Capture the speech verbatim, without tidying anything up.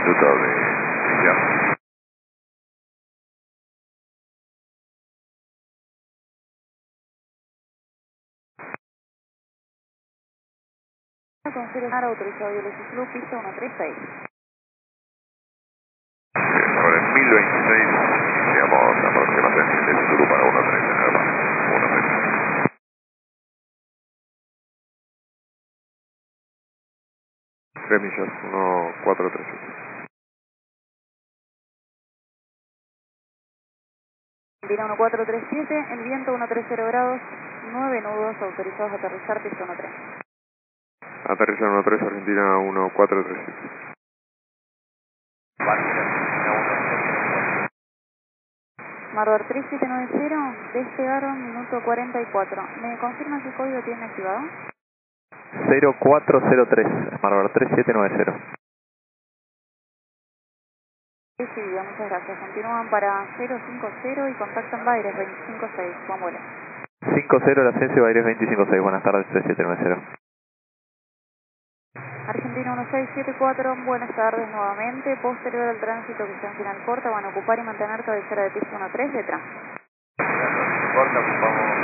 minuto de ignición. Con cero autorizado Ulysses Blue, pista uno tres seis. Sobre el mil veintiséis iniciamos aproximación de Zulu para uno trece, uno trece. tres millas, uno cuatro tres siete. Argentina uno cuatro tres siete, el viento uno tres cero grados, nueve nudos autorizados a aterrizar, pista uno tres. Aterriza uno tres, Argentina uno cuatro tres siete. Marbar tres siete nueve cero, despegaron minuto cuarenta y cuatro. ¿Me confirma qué código tiene activado? cero cuatro cero tres, Marbar tres siete nueve cero. Recibido, muchas gracias. Continúan para cero cinco cero y contactan Baires veinticinco seis. Juan vuelo. cinco cero el ascenso y Baires veinticinco seis. Buenas tardes, tres siete nueve cero. Argentina uno seis siete cuatro, buenas tardes nuevamente. Posterior al tránsito que está en final corta, van a ocupar y mantener cabecera de pista uno tres detrás. Corta, ocupamos